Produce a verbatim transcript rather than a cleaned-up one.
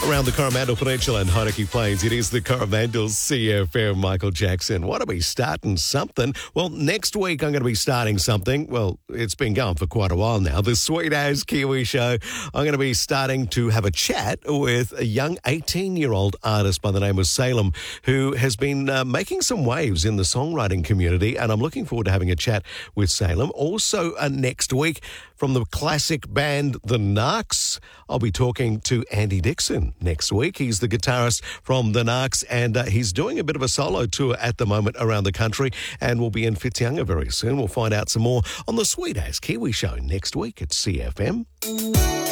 Around the Coromandel Peninsula and Hauraki Plains, it is the Coromandel C F M. Michael Jackson. What are we starting something? Well, next week I'm going to be starting something. Well, it's been going for quite a while now. The Sweet As Kiwi Show. I'm going to be starting to have a chat with a young eighteen-year-old artist by the name of Salem, who has been uh, making some waves in the songwriting community, and I'm looking forward to having a chat with Salem. Also, uh, next week, from the classic band The Narcs, I'll be talking to Andy Dixon next week. He's the guitarist from The Narcs, and uh, he's doing a bit of a solo tour at the moment around the country, and we'll be in Whitianga very soon. We'll find out some more on the Sweet As Kiwi Show next week at C F M.